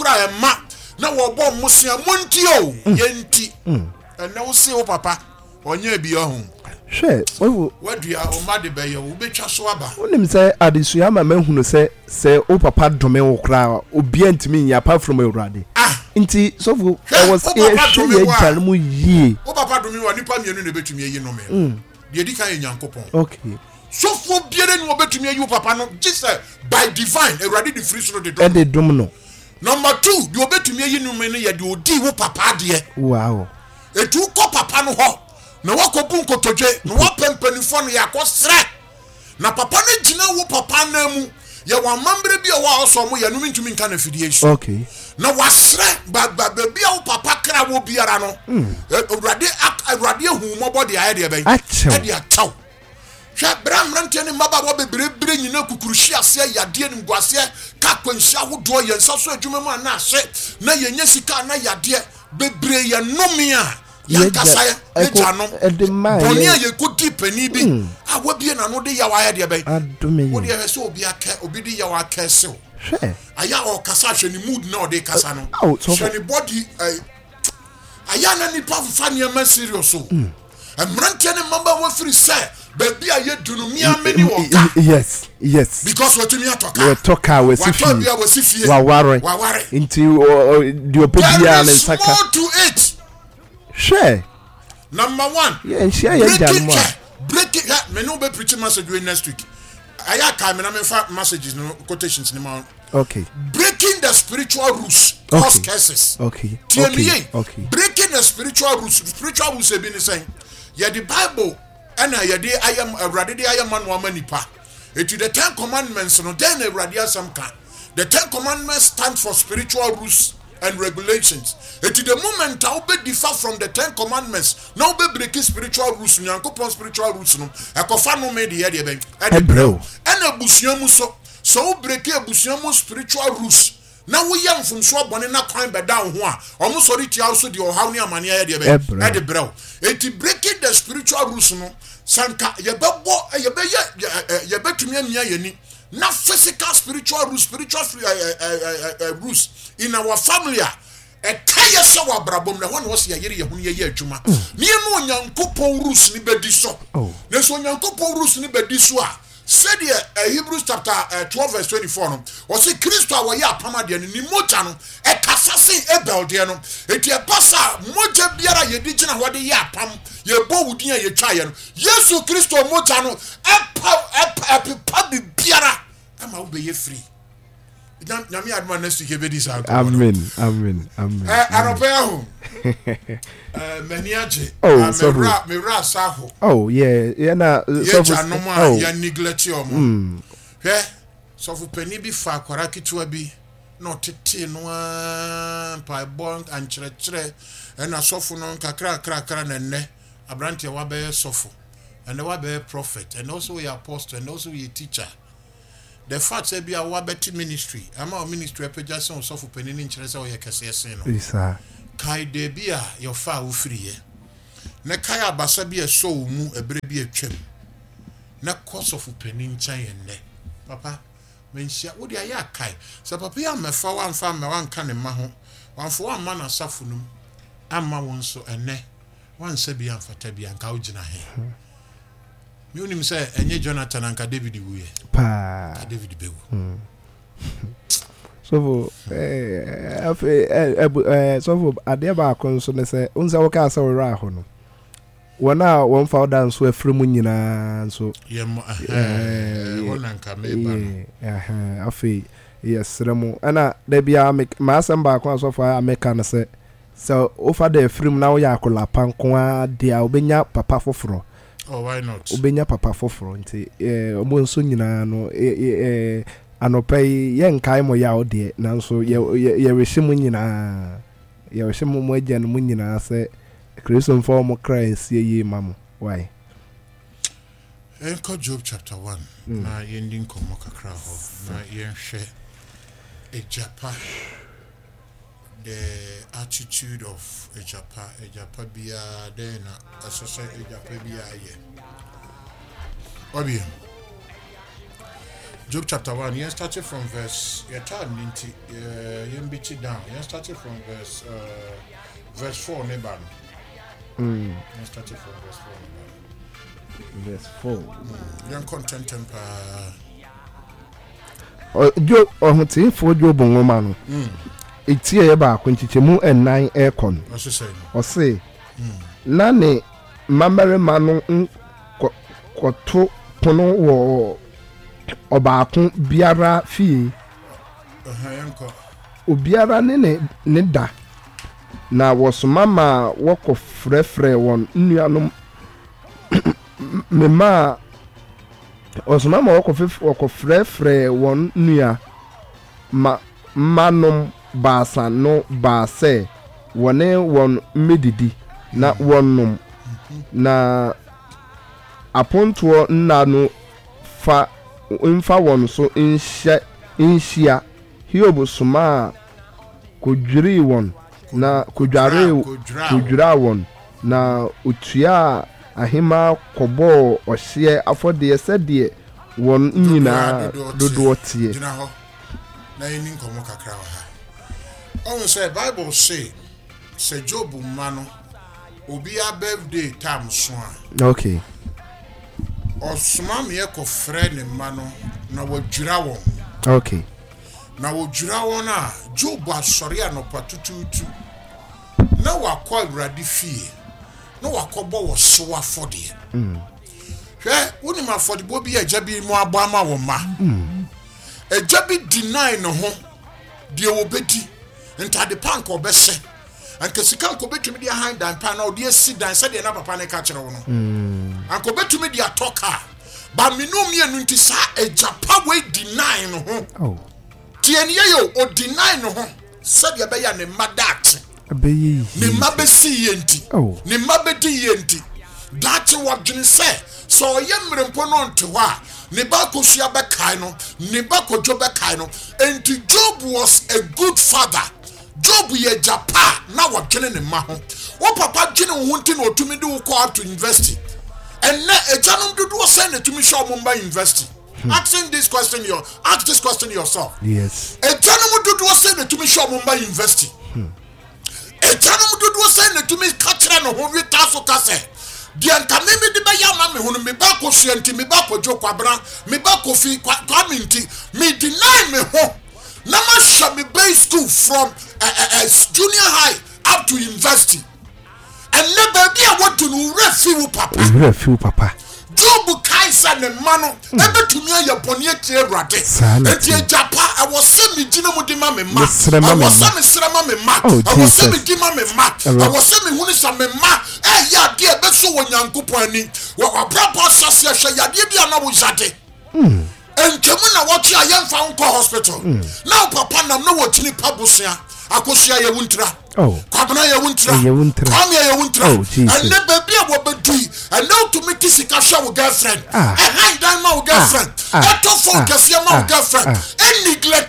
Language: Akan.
kura e ma na wo bo musia monti o yenti na wo se wo papa onye bi ohun hwe wadua o ma de be ye wo betwa so aba onim say adesuya ma mahunu say o papa dome wo kra obi antimi nya apart from Ewurade nti sofu was ye jalmu yi o papa dome wa nipa mienu na betumi yi no me de di kan Nyankopon okay sofu biere ni wo betumi yi wo papa no Jesus by divine Ewurade di free so de dom de dom no number 2 de obetumi yi no me no ye de odi wo papa de wow etu ko papa no ho na wakobu nkotodwe na wapempanifo no yakosre na papa no gina wo papa na mu ye wa mambre bi o wa oso mo ye no ntumi nka na fidie shi okay na wasre ba bi wo papa kra wo biara no Ewurade hu mo body aye de ben e de ataw hwa bramrante ne maba wo bebre nyina kukuruhyi ase yade ne nguase ka kwanhia hodo ye nsa so adwuma mu na ase na ye nya sika na yade bebre ye nomia yankasa ye jano boni ye kudi pani bi awabie na no de ya wa de ben wo de he so obi de ya wa kese o aya o kasa hwe ni mood na o de kasa no hwe ni body aya na ni pa fa ne ma serious o emrante ne mamba wo free say baby aye dunu mi ameni woka yes because what me atoka we toka we sifie wa ware into the opebia na saka to it share number 1 yeah share ya jamu break it me no be preaching message next week aya ka me na me fa messages no quotations ni ma okay breaking the spiritual rules cause curses okay breaking the spiritual rules e be ni saying yeah the Bible and I am Ewurade I am man manipa etu the 10 commandments no then Ewurade asam kan the 10 commandments stand for spiritual rules and regulations etu the moment I be differ from the 10 commandments now be breaking spiritual rules Nyankopon spiritual rules no ekofa no me de ye de ben e bro and abusuamu so break abusuamu spiritual rules na wo yam fum so bone na kwan be down ho a omo sorry tia so de ohaw ne amane ya de be e de brew eti breaking the spiritual rules no sanka ye betumi amia yani na physical spiritual rules rules in our family e kaya se wa brabom na ho se yere ye hu ye adwuma ne mu Nyankopon rules ni bedi so na so Nyankopon rules ni bedi so a said Hebrews chapter 12 verse 24 no o se Kristo a wo ya apama de ni moja no e kasase ebel de no eti e pasa moja biara ye di gina ho de ya apam ye bo wudin ye twa ye no Yesu Kristo moja no pa biara ama wo be ye free nyame adma next week be this out amen anopa ho maniaje mera saho yeah na so ya neglect your mom so for penny bi fa kwara kitwa bi no tete no pa bon ankyerɛkyerɛ ɛna sɔfo no kakra na nne abrante wa be sɔfo and wa be prophet and also your apostle and also your teacher the fact say be a wa beti ministry ama ministry epejason sɔfo penny ni nkyerɛ sɛ o yɛ kɛse sen no isa kai de bia your fa wo free na kai abasa bia so mu ebre bia twam na course of penny nkyɛn enne papa menhia wo de aya kai so papa ya mefa wan fa me wan ka ne ma ho wan fo wan ma na safo num amma won so enne wan sa bia mfata bia nka wo gina he me unim say enye Jonathan anka David wuye pa David bewu so so ade ba akon so ne say unza wo ka sa wo ra ho no wona won fa odan so afremu nyina so wona nka me ba no afi yesremu ana da bia ma asem ba akon so fa ameka no say so ofa da afremu na wo ya akola panko a dia obenya papa foforo why not obenya papa foforo nti omo nso nyina no anopai yenkai mo ya ode nanso ye rehim nyina ye rehim mo agya no nyina se Christian form Christ ye mamo why Enko Job chapter 1 na yending komo kakra ho na yenhwe ejapa the attitude of ejapa bia then asose ejapa bia ye obi Job chapter 1, you started from verse, you started from verse 4, Neban. You started from verse 4, Neban. Verse 4. Young content temper. Job, for Job on Romano. It's here about Quintimu and 9 aircon. What's you saying? Or say, Nane, Mamma Manu, Quato, Pono, or Obakun Biara Fee. Ubiara Neda. Na was Mamma walk of frefre one, Nianum Mema. Osmama walk of frefre one near Manum Basa no Base one medidi na one na aponto nanu fa infa one so inshia hiobu suma kudwiri one na kudwara one na utua ahima kobo ohye afode sede won nyina dodo tie gina ho na yini nkomo kakra ha on say Bible say Job mano obi a birthday time so okay osuma me ko frɛ ne mano na wadwira won okay na wadwira won a Job asɔre anopa tututu na wakɔ awurade fie no wakobo wo so afode hwe woni ma afode bo bi agya bi mu abo ama wo ma agya bi deny no ho de obedi ntade pank obese anka sika nko betumi de hand dan pa na odi esi dan se de na papa ne ka kire wo no anko betumi de atoka ba minum ye nu nti sa agya pa we deny no ho tie ne yo o deny no ho se de be ya ne madat ne mabesi yenti ne mabedi yenti that what you say so yemrempo no ntewa ne ba ko sua be kai no ne ba ko jo be kai no and Job was a good father. Job ye japa na what dwene ne ma ho wo papa dwene wo nti na otumi de wo call to university and na ejanom dodo say na tumi show mo ba university. Ask this question yourself. Yes. Ejanom dodo say na tumi show mo ba university. Ejanom dodo say na tumi kachira no ho wi taso kase di anka me de ba ya ma me hono me ba ko suanti me ba ko jo kwabra me ba ko fi kwa minti me deny me ho na ma sha me base school from junior high up to university and never be a what to refill papa Job kaisa ne mano ebetumi ayaboni atie Awurade enti japa I was say me gina mo di ma me ma I was say me srama me ma I was say me di ma me ma I was say me hunu sa me ma ya de e beso wo Nyankopon ani wa brapa sase hwe ya de bia na wo jade enkemu na wo tia ye mfa nko hospital now papa nam no wo tini pabusia akosia ye wuntra kwabena ye wuntra kwame ye wuntra and ne baby a wo bedui and now to make this sika wo girlfriend and hide down my girlfriend that to focus your girlfriend and neglect